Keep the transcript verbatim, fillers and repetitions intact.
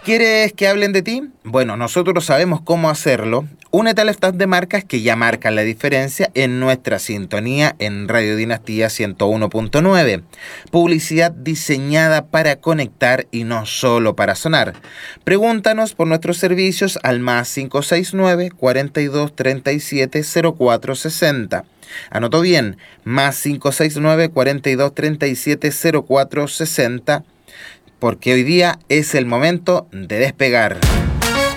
¿Quieres que hablen de ti? Bueno, nosotros sabemos cómo hacerlo. Únete al staff de marcas que ya marcan la diferencia en nuestra sintonía en Radio Dinastía ciento uno punto nueve. Publicidad diseñada para conectar y no solo para sonar. Pregúntanos por nuestros servicios al más cinco seis nueve, cuarenta y dos, treinta y siete, cero cuatro sesenta. Anotó bien, más cinco seis nueve, cuarenta y dos, treinta y siete, cero cuatro sesenta, porque hoy día es el momento de despegar.